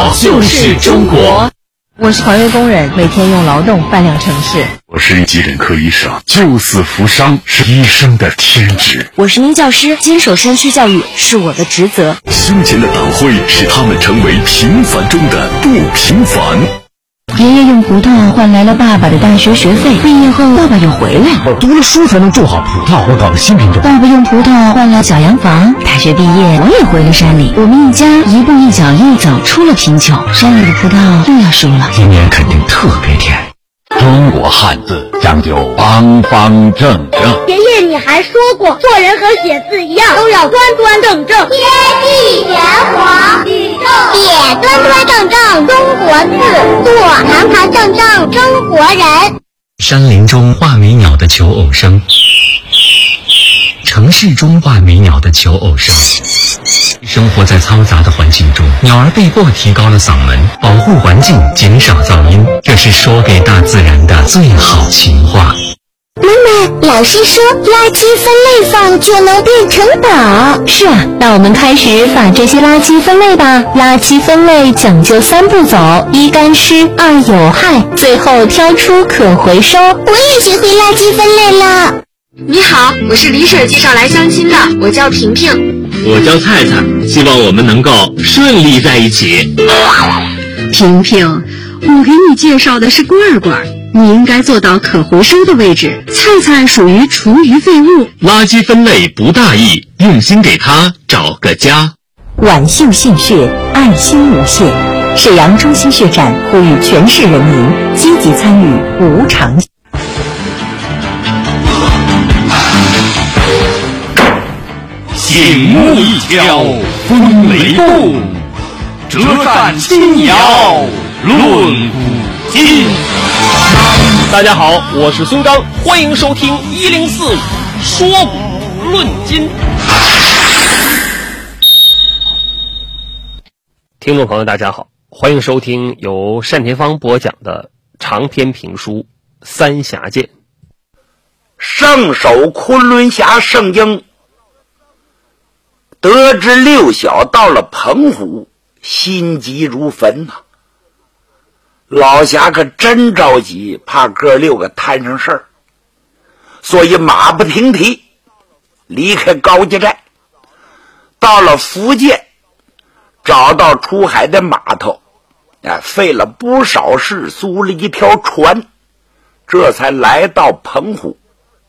道就是中国。 我是环卫工人，每天用劳动扮亮城市。 我是急诊科医生，救死扶伤是医生的天职。 我是名教师，坚守山区教育是我的职责。 胸前的党徽使他们成为平凡中的不平凡。 爷爷用葡萄换来了爸爸的大学学费，毕业后爸爸又回来了。 读了书才能种好葡萄，我搞个新品种。 爸爸用葡萄换了小洋房，大学毕业我也回了山里。我们一家一步一脚印走出了贫穷，山里的葡萄又要熟了， 今年肯定特别甜。 中国汉字讲究方方正正。 爷爷，你还说过，做人和写字一样，都要端端正正。天地人皇，宇宙也端端正正，中国字，做堂堂正正中国人。 山林中画眉鸟的求偶声，城市中画眉鸟的求偶声。生活在嘈杂的环境中，鸟儿被迫提高了嗓门，保护环境，减少噪音，这是说给大自然的最好情话。 妈妈，老师说垃圾分类放就能变成宝。 是啊，那我们开始把这些垃圾分类吧。垃圾分类讲究3步走：一干湿，2有害，最后挑出可回收。 我也学会垃圾分类了。 你好，我是李婶介绍来相亲的，我叫萍萍。 我叫菜菜，希望我们能够顺利在一起。 萍萍，我给你介绍的是罐罐，你应该做到可回收的位置。菜菜属于厨余废物。 垃圾分类不大意，用心给它找个家。 挽袖献血，爱心无限。沈阳中心血站呼吁全市人民积极参与无偿。 醒目一挑，风雷动，折扇轻摇，论古今。 大家好，我是孙刚，欢迎收听1045说古论今。听众朋友大家好，欢迎收听由单田芳播讲的长篇评书《三峡剑》。 圣手昆仑峡圣婴得知六小到了澎湖，心急如焚呐。老侠可真着急，怕哥6个摊上事儿，所以马不停蹄离开高家寨，到了福建，找到出海的码头，费了不少事，租了一条船，这才来到澎湖。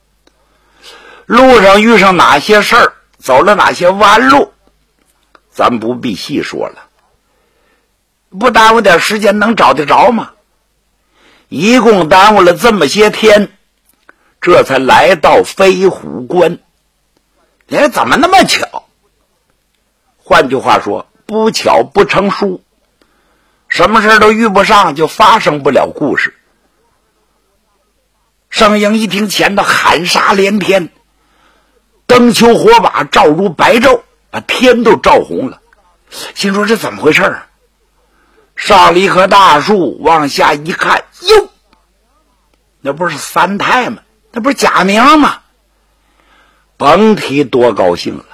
路上遇上哪些事儿，走了哪些弯路，咱不必细说了，不耽误点时间能找得着吗？一共耽误了这么些天，这才来到飞虎关。怎么那么巧？换句话说，不巧不成书，什么事都遇不上，就发生不了故事。圣婴一听前头喊杀连天，灯球火把照如白昼，把天都照红了，心说这怎么回事啊？上了一棵大树，往下一看，哟，那不是三太吗？那不是假名吗？甭提多高兴了。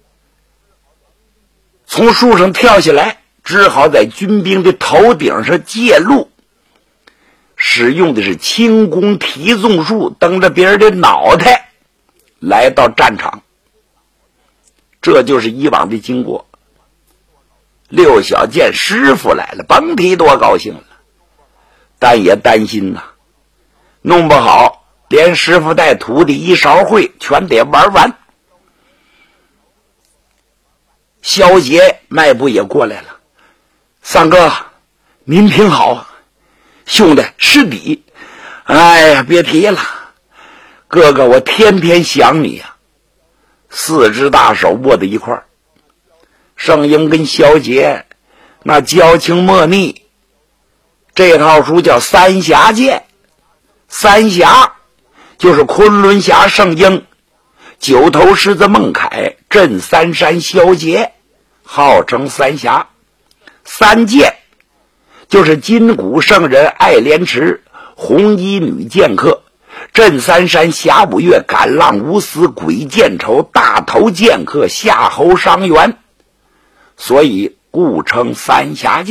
从树上跳下来，只好在军兵的头顶上借路，使用的是轻弓提纵术，蹬着别人的脑袋来到战场。这就是以往的经过。六小见师傅来了，甭提多高兴了，但也担心呐，弄不好连师傅带徒弟一勺会全得玩完。萧杰迈步也过来了，三哥您挺好，兄弟师弟，哎呀别提了，哥哥我天天想你呀。4只大手握在一块儿，圣婴跟萧杰那交情莫逆。这套书叫《三峡剑》，三峡就是昆仑峡圣婴、九头狮子孟凯、镇三山萧杰，号称三峡。三剑就是金谷圣人爱莲池、红衣女剑客、镇三山侠五岳、赶浪无私、鬼见愁、大头剑客夏侯伤员，所以故称三峡剑。